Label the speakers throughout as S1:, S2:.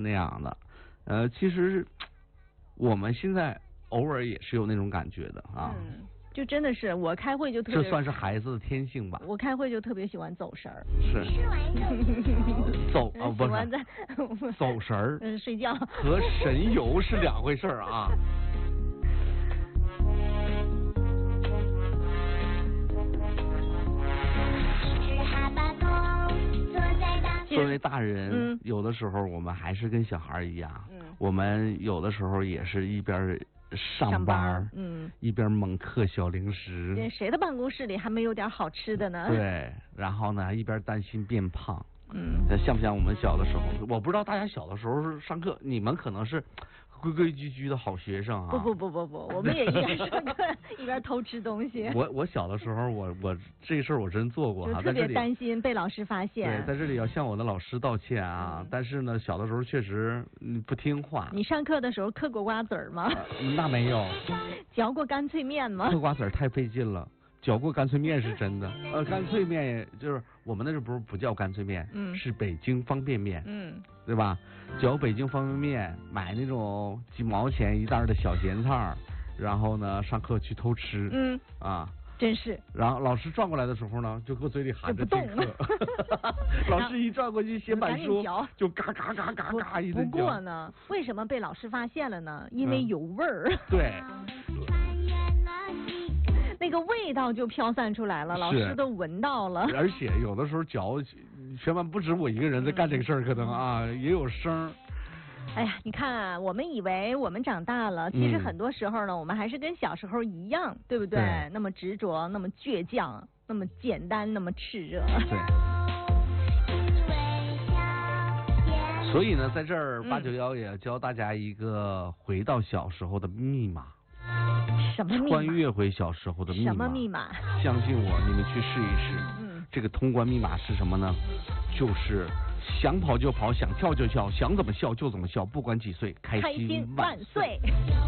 S1: 那样的。其实我们现在偶尔也是有那种感觉的啊。
S2: 就真的是我开会就特别，
S1: 这算是孩子的天性吧。
S2: 我开会就特别喜欢走神儿。
S1: 是。走啊，不是。走神儿。
S2: 睡觉。
S1: 和神游是两回事儿啊。作为大人，有的时候我们还是跟小孩一样，我们有的时候也是一边上班，一边猛嗑小零食。
S2: 谁的办公室里还没有点好吃的呢？
S1: 对，然后呢，一边担心变胖。像不像我们小的时候？我不知道大家小的时候上课，你们可能是规规矩矩的好学生啊。
S2: 不，我们也一边上课一边偷吃东西。
S1: 我小的时候，我这事儿我真做过哈，
S2: 特别担心被老师发现。
S1: 对，在这里要向我的老师道歉啊。但是呢，小的时候确实不听话。
S2: 你上课的时候嗑过瓜子儿吗？
S1: 那没有。
S2: 嚼过干脆面吗？
S1: 嗑瓜子儿太费劲了。嚼过干脆面是真的，干脆面就是我们那时候不叫干脆面，是北京方便面，对吧？嚼北京方便面，买那种几毛钱一袋的小咸菜，然后呢上课去偷吃，
S2: 真是。
S1: 然后老师转过来的时候呢，就搁嘴里含着听课。老师一转过去写板书，就嘎嘎嘎嘎嘎一顿嚼。
S2: 不过呢，为什么被老师发现了呢？因为有味儿。
S1: 对。
S2: 那个味道就飘散出来了，老师都闻到了。
S1: 而且有的时候嚼，全班不止我一个人在干这个事儿，可能啊也有声。
S2: 哎呀，你看啊，我们以为我们长大了，其实很多时候呢，我们还是跟小时候一样，对不对？那么执着，那么倔强，那么简单，那么炽热。
S1: 对。所以呢，在这儿891也要教大家一个回到小时候的密码。
S2: 什么密码？
S1: 穿越回小时候的密码。
S2: 什么密码？
S1: 相信我，你们去试一试。这个通关密码是什么呢？就是想跑就跑，想跳就跳，想怎么笑就怎么笑，不管几岁，开心万岁。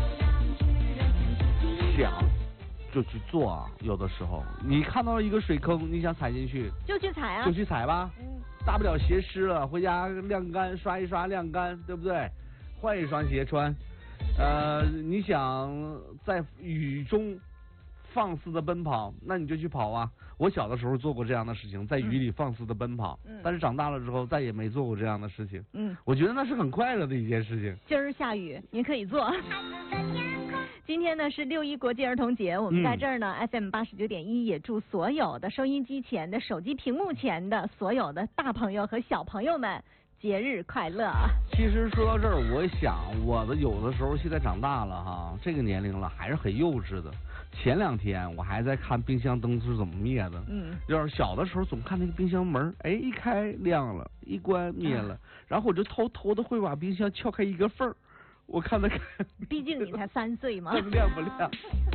S1: 想就去做啊！有的时候你看到一个水坑，你想踩进去，
S2: 就去踩啊，
S1: 就去踩吧。大不了鞋湿了，回家晾干，刷一刷晾干，对不对？换一双鞋穿。你想在雨中放肆的奔跑，那你就去跑啊！我小的时候做过这样的事情，在雨里放肆的奔跑，但是长大了之后再也没做过这样的事情。我觉得那是很快乐的一件事情。
S2: 今儿下雨，您可以做。今天呢是6·1国际儿童节，我们在这儿呢FM 89.1也祝所有的收音机前的、手机屏幕前的所有的大朋友和小朋友们节日快乐。
S1: 其实说到这儿，我想有的时候现在长大了哈，这个年龄了还是很幼稚的。前2天我还在看冰箱灯是怎么灭的。就是小的时候总看那个冰箱门，一开亮了，一关灭了，然后我就偷偷的会把冰箱撬开一个缝儿，我看它。
S2: 毕竟你才3岁嘛。
S1: 亮不亮？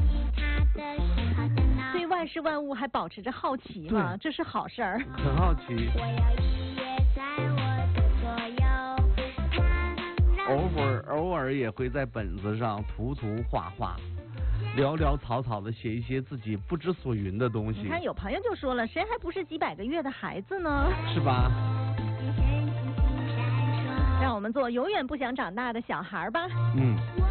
S2: 对万事万物还保持着好奇嘛，这是好事儿。
S1: 很好奇。偶尔也会在本子上涂涂画画，潦潦草草的写一些自己不知所云的东西。
S2: 你看有朋友就说了，谁还不是几百个月的孩子呢？
S1: 是吧？
S2: 让我们做永远不想长大的小孩吧。